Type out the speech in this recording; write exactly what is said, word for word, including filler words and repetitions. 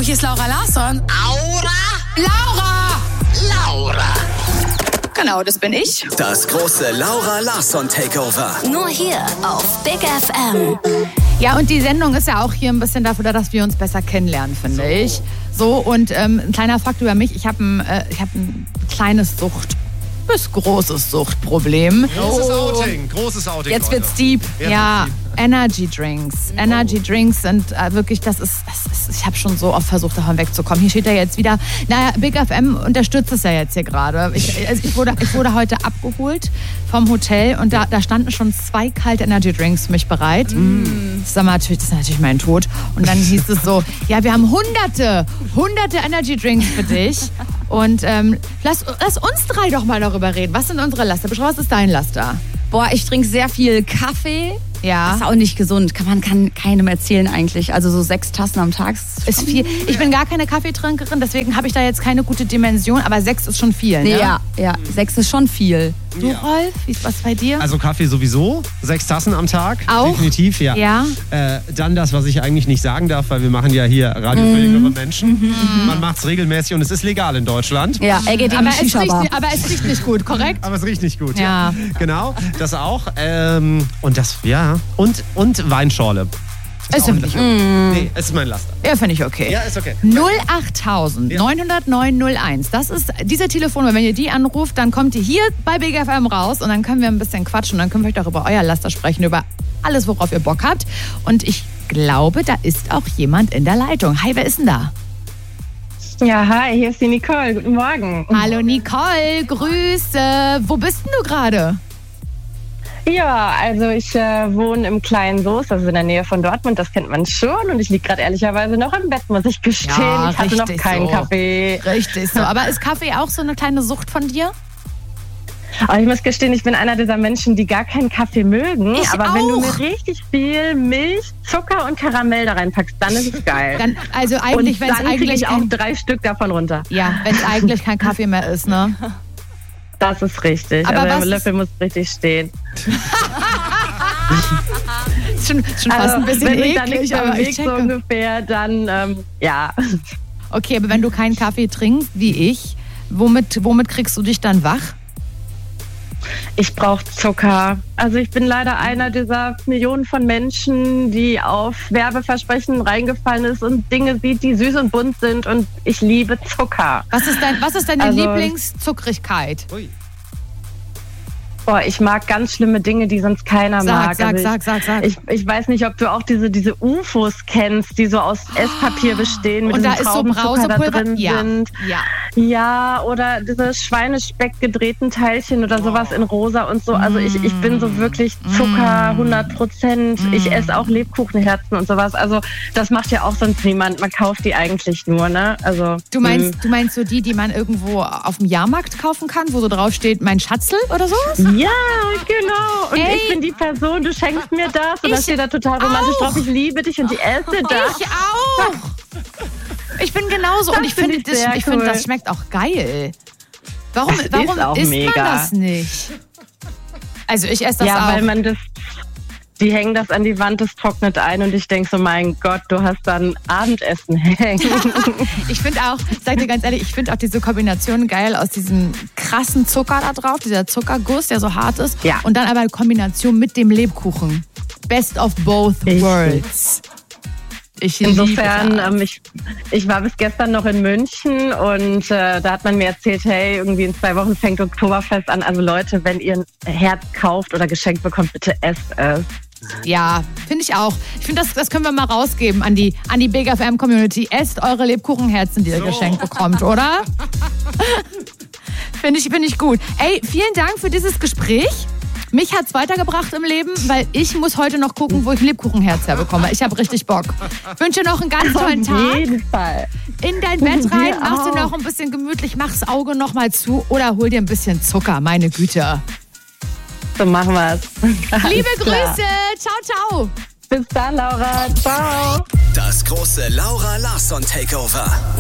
Hallo, hier ist Laura Larsson. Aura? Laura! Laura! Genau, das bin ich. Das große Laura Larsson Takeover. Nur hier auf Big F M. Ja, und die Sendung ist ja auch hier ein bisschen dafür da, dass wir uns besser kennenlernen, finde so. ich. So, und ähm, ein kleiner Fakt über mich. Ich habe ein, äh, ich hab ein kleines Sucht- bis großes Suchtproblem. Großes Outing, großes Outing. Jetzt Leute. wird's deep. Jetzt Ja, wird's deep. Energy Drinks. Oh. Energy Drinks sind äh, wirklich, das ist, das ist, ich habe schon so oft versucht, davon wegzukommen. Hier steht ja jetzt wieder, naja, Big F M unterstützt es ja jetzt hier gerade. Ich, also ich, wurde, ich wurde heute abgeholt vom Hotel und da, da standen schon zwei kalte Energy Drinks für mich bereit. Mm. Das, ist natürlich, das ist natürlich mein Tod. Und dann hieß es so, ja, wir haben hunderte, hunderte Energy Drinks für dich. Und ähm, lass, lass uns drei doch mal darüber reden. Was sind unsere Laster? Beschreib, was ist dein Laster? Boah, ich trinke sehr viel Kaffee. Ja. Das ist auch nicht gesund. Kann, man kann keinem erzählen eigentlich. Also so sechs Tassen am Tag ist viel. Ich bin gar keine Kaffeetrinkerin, deswegen habe ich da jetzt keine gute Dimension, aber sechs ist schon viel, ne? Ja, ja, sechs ist schon viel. Du, Ja. Rolf, wie ist was bei dir? Also Kaffee sowieso, sechs Tassen am Tag. Auch? Definitiv, ja. Ja. Äh, dann das, was ich eigentlich nicht sagen darf, weil wir machen ja hier Radio für jüngere Menschen. Mhm. Man macht es regelmäßig und es ist legal in Deutschland. Ja, er geht in aber, die es riecht, Shisha-Bar. nicht- aber es riecht nicht gut, korrekt? Aber es riecht nicht gut. Ja. Genau, das auch. Ähm, und das, ja. Und, und Weinschorle. Ist auch okay. nicht okay. Nee, es ist mein Laster. Ja, finde ich okay. Ja, ist okay. null acht neun null neun null eins. Das ist diese Telefonnummer. Wenn ihr die anruft, dann kommt ihr hier bei Big F M raus und dann können wir ein bisschen quatschen. Dann können wir euch auch über euer Laster sprechen, über alles, worauf ihr Bock habt. Und ich glaube, da ist auch jemand in der Leitung. Hi, wer ist denn da? Ja, hi, hier ist die Nicole. Guten Morgen. Hallo Nicole, Grüße. Wo bist denn du gerade? Ja, also ich äh, wohne im kleinen Soest, also in der Nähe von Dortmund, das kennt man schon. Und ich liege gerade ehrlicherweise noch im Bett, muss ich gestehen. Ja, ich hatte noch richtig keinen so. Kaffee. Richtig so. Aber ist Kaffee auch so eine kleine Sucht von dir? Aber ich muss gestehen, ich bin einer dieser Menschen, die gar keinen Kaffee mögen. Ich Aber wenn du auch. mir richtig viel Milch, Zucker und Karamell da reinpackst, dann ist es geil. Dann, also eigentlich, und wenn es dann kriege eigentlich ich auch kein, drei Stück davon runter. ja, wenn es eigentlich kein Kaffee mehr ist, ne? Das ist richtig. Aber Aber was der ist- Löffel muss richtig stehen. Ist schon, schon fast Also, ein bisschen wenn ich da eklig, nichts am aber ich Weg so checke. ungefähr, dann ähm, ja. Okay, aber wenn du keinen Kaffee trinkst, wie ich, womit, womit kriegst du dich dann wach? Ich brauche Zucker. Also ich bin leider einer dieser Millionen von Menschen, die auf Werbeversprechen reingefallen ist und Dinge sieht, die süß und bunt sind. Und ich liebe Zucker. Was ist, dein, was ist deine Also- Lieblingszuckrigkeit? Ui. Boah, ich mag ganz schlimme Dinge, die sonst keiner Sag, mag. sag, Also ich, sag, sag, sag. Ich, ich weiß nicht, ob du auch diese, diese U F Os kennst, die so aus Esspapier bestehen, mit Und da diesem ist so Traubenzucker da Brausepulver? drin Ja, sind. ja. Ja, oder diese Schweinespeck gedrehten Teilchen oder sowas in rosa und so. Also ich, ich bin so wirklich Zucker, hundert Prozent. Ich esse auch Lebkuchenherzen und sowas. Also das macht ja auch sonst niemand. Man kauft die eigentlich nur, ne? Also Du meinst, du meinst so die, die man irgendwo auf dem Jahrmarkt kaufen kann, wo so drauf steht, mein Schatzl oder sowas? mh. Ja, genau. Und Ey. ich bin die Person, du schenkst mir das. Und Ich da steht da total romantisch auch. drauf, ich liebe dich und ich esse das. Ich auch! Ich bin genauso. Und Das ich finde, finde ich das, sehr ich finde, cool. das schmeckt auch geil. Warum, Das ist warum auch isst mega. man das nicht? Also ich esse das Ja, auch. weil man das, die hängen das an die Wand, das trocknet ein und ich denke so, mein Gott, du hast dann Abendessen hängen. Ich finde auch, sag dir ganz ehrlich, ich finde auch diese Kombination geil aus diesem krassen Zucker da drauf, dieser Zuckerguss, der so hart ist. Ja. Und dann aber in Kombination mit dem Lebkuchen. Best of both Richtig. worlds. Ich Insofern, liebe das. ähm, ich, ich war bis gestern noch in München und äh, da hat man mir erzählt, hey, irgendwie in zwei Wochen fängt Oktoberfest an. Also Leute, wenn ihr ein Herz kauft oder geschenkt bekommt, bitte esst es. Ja, finde ich auch. Ich finde, das, das können wir mal rausgeben an die, an die Big F M Community. Esst eure Lebkuchenherzen, die ihr geschenkt bekommt, oder? Finde ich, finde ich gut. Ey, vielen Dank für dieses Gespräch. Mich hat's weitergebracht im Leben, weil ich muss heute noch gucken, wo ich Lebkuchenherz herbekomme. Ich habe richtig Bock. Wünsche noch einen ganz tollen Auf Tag. jeden Fall. In dein Bett Dir rein, machst du auch. noch ein bisschen gemütlich, mach's Auge noch mal zu oder hol dir ein bisschen Zucker, meine Güte. So machen wir's. Liebe Alles klar. Grüße. Ciao, ciao. Bis dann, Laura. Ciao. Das große Laura Larsson Takeover.